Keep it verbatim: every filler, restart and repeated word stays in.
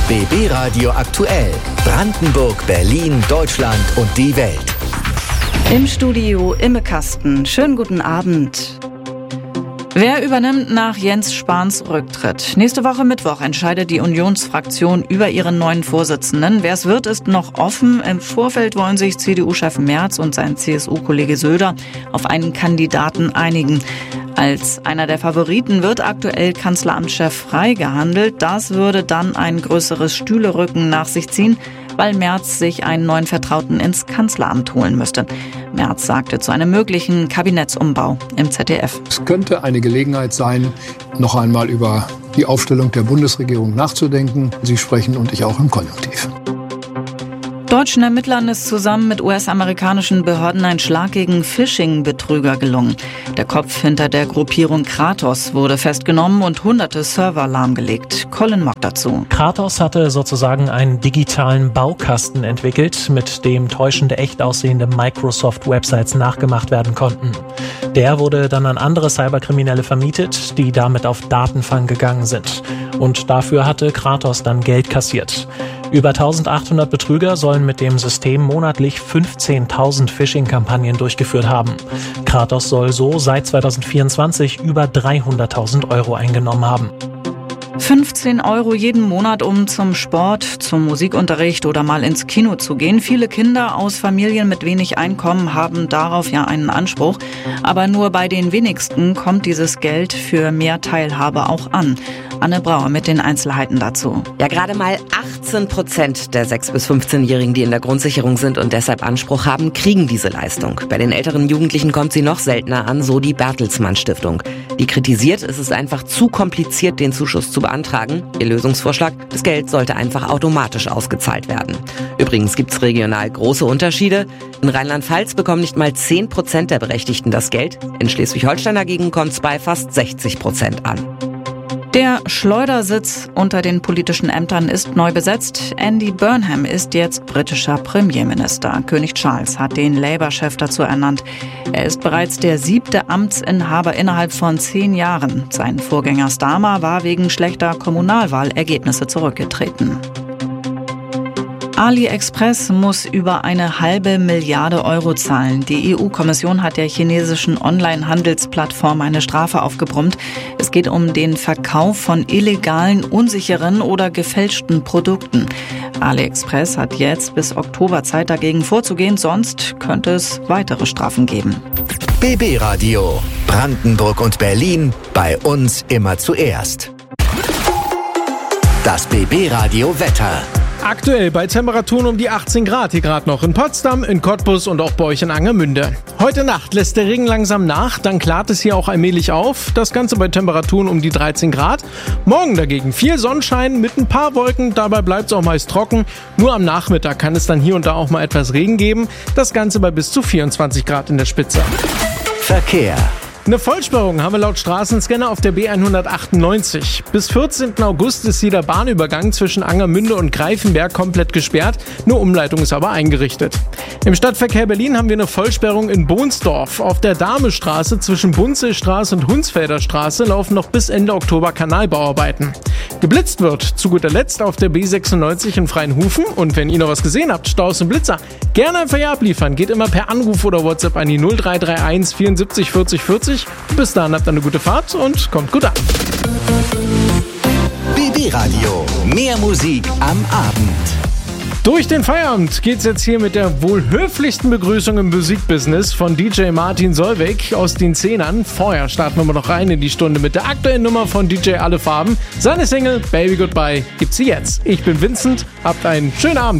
B B Radio aktuell. Brandenburg, Berlin, Deutschland und die Welt. Im Studio Imme Kasten. Schönen guten Abend. Wer übernimmt nach Jens Spahns Rücktritt? Nächste Woche Mittwoch entscheidet die Unionsfraktion über ihren neuen Vorsitzenden. Wer es wird, ist noch offen. Im Vorfeld wollen sich C D U-Chef Merz und sein C S U-Kollege Söder auf einen Kandidaten einigen. Als einer der Favoriten wird aktuell Kanzleramtschef Frey gehandelt. Das würde dann ein größeres Stühlerücken nach sich ziehen, weil Merz sich einen neuen Vertrauten ins Kanzleramt holen müsste. Merz sagte zu einem möglichen Kabinettsumbau im Z D F. Es könnte eine Gelegenheit sein, noch einmal über die Aufstellung der Bundesregierung nachzudenken. Sie sprechen und ich auch im Konjunktiv. Deutschen Ermittlern ist zusammen mit U S-amerikanischen Behörden ein Schlag gegen Phishing-Betrüger gelungen. Der Kopf hinter der Gruppierung Kratos wurde festgenommen und hunderte Server lahmgelegt. Colin Mock dazu. Kratos hatte sozusagen einen digitalen Baukasten entwickelt, mit dem täuschende, echt aussehende Microsoft-Websites nachgemacht werden konnten. Der wurde dann an andere Cyberkriminelle vermietet, die damit auf Datenfang gegangen sind. Und dafür hatte Kratos dann Geld kassiert. Über eintausendachthundert Betrüger sollen mit dem System monatlich fünfzehntausend Phishing-Kampagnen durchgeführt haben. Kratos soll so seit zweitausendvierundzwanzig über dreihunderttausend Euro eingenommen haben. fünfzehn Euro jeden Monat, um zum Sport, zum Musikunterricht oder mal ins Kino zu gehen. Viele Kinder aus Familien mit wenig Einkommen haben darauf ja einen Anspruch. Aber nur bei den wenigsten kommt dieses Geld für mehr Teilhabe auch an. Anne Brauer mit den Einzelheiten dazu. Ja, gerade mal achtzehn Prozent der sechs- bis fünfzehnjährigen, die in der Grundsicherung sind und deshalb Anspruch haben, kriegen diese Leistung. Bei den älteren Jugendlichen kommt sie noch seltener an, so die Bertelsmann Stiftung. Die kritisiert, es ist einfach zu kompliziert, den Zuschuss zu beantragen. Ihr Lösungsvorschlag, das Geld sollte einfach automatisch ausgezahlt werden. Übrigens gibt es regional große Unterschiede. In Rheinland-Pfalz bekommen nicht mal zehn Prozent der Berechtigten das Geld. In Schleswig-Holstein dagegen kommt es bei fast sechzig Prozent an. Der Schleudersitz unter den politischen Ämtern ist neu besetzt. Andy Burnham ist jetzt britischer Premierminister. König Charles hat den Labour-Chef dazu ernannt. Er ist bereits der siebte Amtsinhaber innerhalb von zehn Jahren. Sein Vorgänger Starmer war wegen schlechter Kommunalwahlergebnisse zurückgetreten. AliExpress muss über eine halbe Milliarde Euro zahlen. Die E U-Kommission hat der chinesischen Online-Handelsplattform eine Strafe aufgebrummt. Es geht um den Verkauf von illegalen, unsicheren oder gefälschten Produkten. AliExpress hat jetzt bis Oktober Zeit, dagegen vorzugehen, sonst könnte es weitere Strafen geben. B B Radio. Brandenburg und Berlin. Bei uns immer zuerst. Das B B Radio Wetter. Aktuell bei Temperaturen um die achtzehn Grad, hier gerade noch in Potsdam, in Cottbus und auch bei euch in Angermünde. Heute Nacht lässt der Regen langsam nach, dann klart es hier auch allmählich auf. Das Ganze bei Temperaturen um die dreizehn Grad. Morgen dagegen viel Sonnenschein mit ein paar Wolken, dabei bleibt es auch meist trocken. Nur am Nachmittag kann es dann hier und da auch mal etwas Regen geben. Das Ganze bei bis zu vierundzwanzig Grad in der Spitze. Verkehr. Eine Vollsperrung haben wir laut Straßenscanner auf der B hundertachtundneunzig. Bis vierzehnten August ist jeder Bahnübergang zwischen Angermünde und Greifenberg komplett gesperrt. Eine Umleitung ist aber eingerichtet. Im Stadtverkehr Berlin haben wir eine Vollsperrung in Bohnsdorf. Auf der Damestraße zwischen Bunzelstraße und Hunsfelder Straße laufen noch bis Ende Oktober Kanalbauarbeiten. Geblitzt wird zu guter Letzt auf der B sechsundneunzig in Freienhufen. Und wenn ihr noch was gesehen habt, Staus und Blitzer, gerne einfach hier abliefern. Geht immer per Anruf oder WhatsApp an die null drei drei eins vierundsiebzig vierzig vierzig. Bis dahin habt ihr eine gute Fahrt und kommt gut an. B B Radio. Mehr Musik am Abend. Durch den Feierabend geht's jetzt hier mit der wohl höflichsten Begrüßung im Musikbusiness von D J Martin Solveig aus den Zehnern. Vorher starten wir mal noch rein in die Stunde mit der aktuellen Nummer von D J Alle Farben. Seine Single Baby Goodbye gibt's sie jetzt. Ich bin Vincent, habt einen schönen Abend.